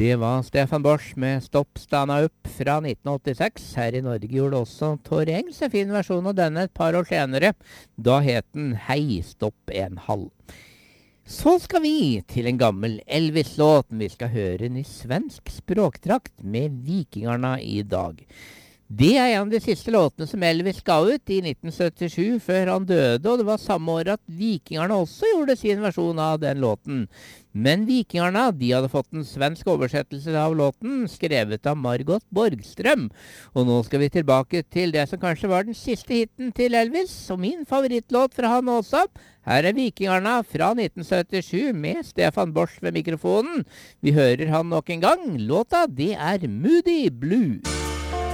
Det var Stefan Bosch med Stopp Stanna Upp fra 1986. Her i Norge gjorde også Tor Engs en fin versjon av denne et par år senere. Da het den Hei, stopp en halv. Så skal vi til en gammel Elvis-låt. Vi skal høre den i svensk språkdrakt med Vikingarna i dag. Det er en av de siste låtene som Elvis ga ut i 1977 før han døde, og det var samme år at Vikingarna også gjorde sin versjon av den låten. Men Vikingarna, de hadde fått en svensk oversettelse av låten, skrevet av Margot Borgström. Og nå skal vi tilbake til det som kanskje var den siste hitten til Elvis, og min favorittlåt fra han også. Her er Vikingarna fra 1977 med Stefan Bosch ved mikrofonen. Vi hører han nok en gang. Låta, det er Moody Blue.